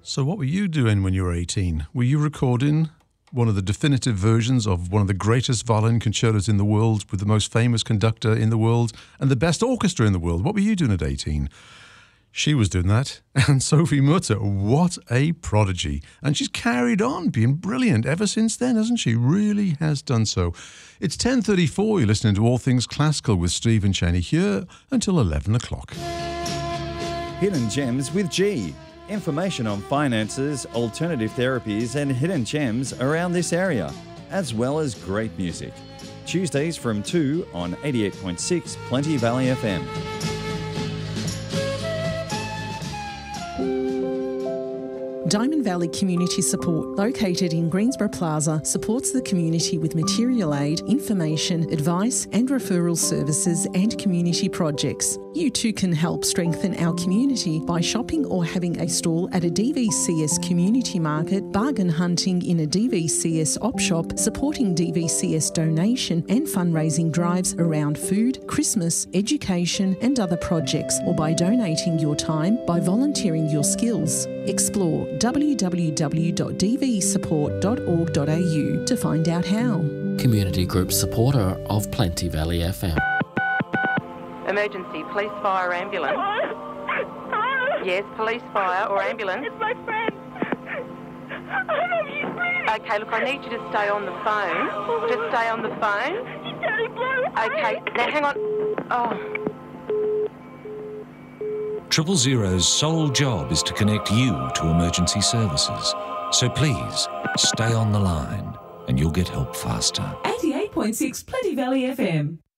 So what were you doing when you were 18? Were you recording one of the definitive versions of one of the greatest violin concertos in the world with the most famous conductor in the world and the best orchestra in the world? What were you doing at 18? She was doing that. And Sophie Mutter, what a prodigy. And she's carried on being brilliant ever since then, hasn't she? Really has done so. It's 10:34. You're listening to All Things Classical with Stephen Cheney here until 11 o'clock. Hidden Gems with G. Information on finances, alternative therapies and hidden gems around this area, as well as great music. Tuesdays from 2 on 88.6 Plenty Valley FM. Diamond Valley Community Support, located in Greensborough Plaza, supports the community with material aid, information, advice and referral services and community projects. You too can help strengthen our community by shopping or having a stall at a DVCS community market, bargain hunting in a DVCS op shop, supporting DVCS donation and fundraising drives around food, Christmas, education and other projects, or by donating your time by volunteering your skills. Explore www.dvsupport.org.au to find out how. Community group supporter of Plenty Valley FM. Emergency, police, fire, ambulance. Yes, police, fire or ambulance. It's my friend. I love you, please. Okay, look, I need you to stay on the phone. Just stay on the phone. He's turning blue. Okay, now hang on. Oh. 000's sole job is to connect you to emergency services. So please, stay on the line and you'll get help faster. 88.6 Plenty Valley FM.